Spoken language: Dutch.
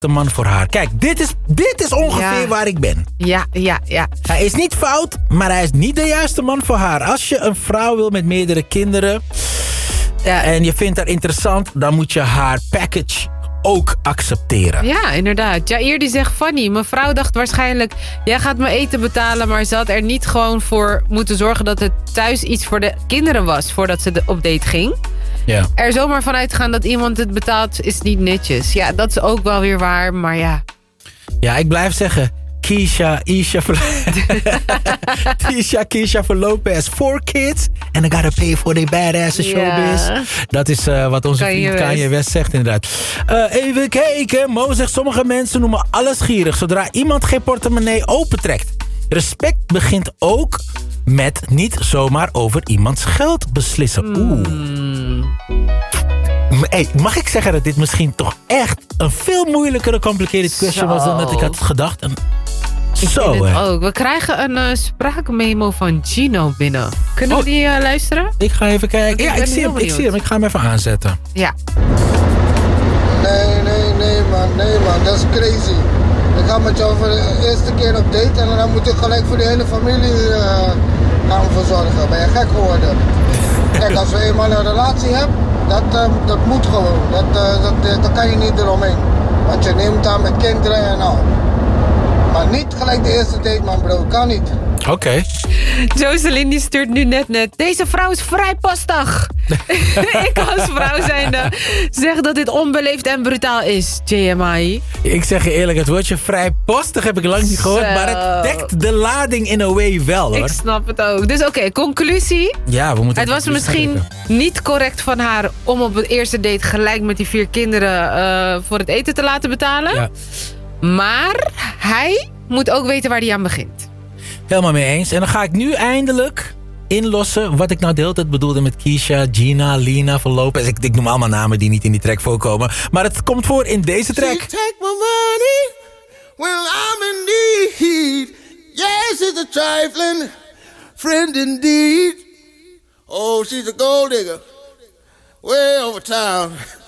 juiste man voor haar. Kijk, dit is ongeveer waar ik ben. Ja. Hij is niet fout, maar hij is niet de juiste man voor haar. Als je een vrouw wil met meerdere kinderen en je vindt haar interessant, dan moet je haar package ook accepteren. Ja, inderdaad. Jair die zegt, Fanny, mijn vrouw dacht waarschijnlijk, jij gaat me eten betalen, maar ze had er niet gewoon voor moeten zorgen dat het thuis iets voor de kinderen was voordat ze op date ging. Ja. Er zomaar vanuit gaan dat iemand het betaalt is niet netjes. Ja, dat is ook wel weer waar, maar ja. Ja, ik blijf zeggen, Keisha for Lopez. 4 kids and I gotta pay for the badass showbiz. Dat is wat onze vriend Kanye West zegt inderdaad. Even kijken. Mo zegt, sommige mensen noemen alles gierig zodra iemand geen portemonnee opentrekt. Respect begint ook met niet zomaar over iemands geld beslissen. Hey, mag ik zeggen dat dit misschien toch echt een veel moeilijkere complicated question was dan dat ik had gedacht? Ik vind het ook. We krijgen een spraakmemo van Gino binnen. Kunnen we die luisteren? Ik ga even kijken. Ja, ik zie hem. Ik ga hem even aanzetten. Ja. Nee man, dat is crazy. Ik ga met jou voor de eerste keer op date en dan moet ik gelijk voor de hele familie gaan verzorgen. Ben je gek geworden? Kijk, als we eenmaal een relatie hebben, dat moet gewoon. Dat kan je niet eromheen. Want je neemt aan met kinderen en al. Maar niet gelijk de eerste date, man, bro. Kan niet. Oké. Jocelyn die stuurt nu net. Deze vrouw is vrijpostig. Ik als vrouw zijnde zeg dat dit onbeleefd en brutaal is, JMI. Ik zeg je eerlijk, het woordje vrijpostig heb ik lang niet gehoord. Maar het dekt de lading in a way wel, hoor. Ik snap het ook. Dus oké, conclusie. Ja, we moeten het was misschien niet correct van haar om op het eerste date gelijk met die 4 kinderen voor het eten te laten betalen. Ja. Maar hij moet ook weten waar hij aan begint. Helemaal mee eens. En dan ga ik nu eindelijk inlossen wat ik nou de hele tijd bedoelde met Keisha, Gina, Lina van Lopez. Ik noem allemaal namen die niet in die track voorkomen. Maar het komt voor in deze track. She take my money when I'm in need. Yes, she's a trifling friend indeed. Oh, she's a gold digger way over town.